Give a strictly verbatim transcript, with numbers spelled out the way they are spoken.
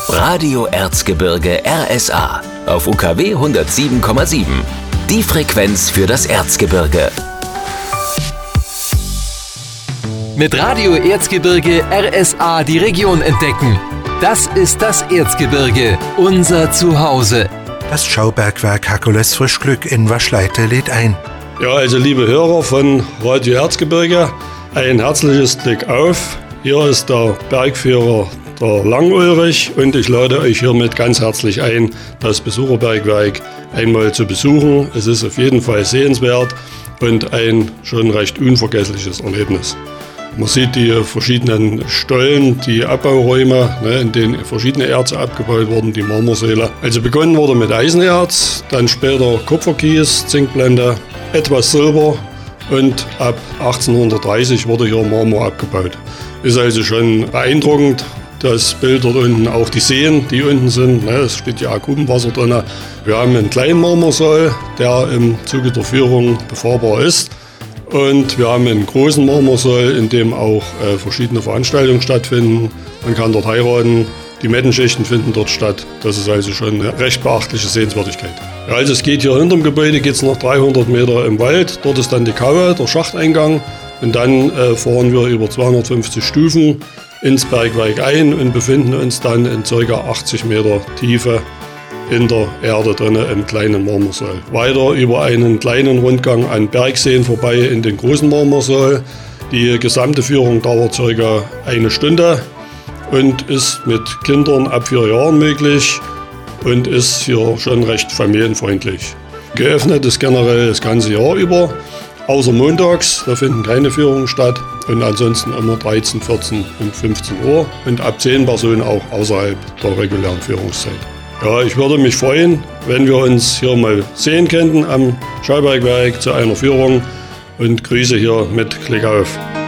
Radio Erzgebirge R S A auf U K W hundertsieben Komma sieben. Die Frequenz für das Erzgebirge. Mit Radio Erzgebirge R S A die Region entdecken. Das ist das Erzgebirge, unser Zuhause. Das Schaubergwerk Herkules Frischglück in Waschleite lädt ein. Ja, also liebe Hörer von Radio Erzgebirge, ein herzliches Glück auf. Hier ist der Bergführer der Lang-Ulrich und ich lade euch hiermit ganz herzlich ein, das Besucherbergwerk einmal zu besuchen. Es ist auf jeden Fall sehenswert und ein schon recht unvergessliches Erlebnis. Man sieht die verschiedenen Stollen, die Abbauräume, ne, in denen verschiedene Erze abgebaut wurden, die Marmorsäle. Also begonnen wurde mit Eisenerz, dann später Kupferkies, Zinkblende, etwas Silber und ab achtzehnhundertdreißig wurde hier Marmor abgebaut. Ist also schon beeindruckend. Das Bild dort unten, auch die Seen, die unten sind, ne, es steht ja Akutenwasser drin. Wir haben einen kleinen Marmorsaal, der im Zuge der Führung befahrbar ist. Und wir haben einen großen Marmorsaal, in dem auch äh, verschiedene Veranstaltungen stattfinden. Man kann dort heiraten, die Mettenschichten finden dort statt. Das ist also schon eine recht beachtliche Sehenswürdigkeit. Ja, also es geht hier hinterm Gebäude, geht es noch dreihundert Meter im Wald. Dort ist dann die Kaue, der Schachteingang. Und dann äh, fahren wir über zweihundertfünfzig Stufen ins Bergwerk ein und befinden uns dann in ca. achtzig Meter Tiefe in der Erde drin im kleinen Marmorsaal. Weiter über einen kleinen Rundgang an Bergseen vorbei in den großen Marmorsaal. Die gesamte Führung dauert ca. eine Stunde und ist mit Kindern ab vier Jahren möglich und ist hier schon recht familienfreundlich. Geöffnet ist generell das ganze Jahr über, außer montags, da finden keine Führungen statt und ansonsten immer dreizehn, vierzehn und fünfzehn Uhr und ab zehn Personen auch außerhalb der regulären Führungszeit. Ja, ich würde mich freuen, wenn wir uns hier mal sehen könnten am Schaubergwerk zu einer Führung und grüße hier mit Klick auf.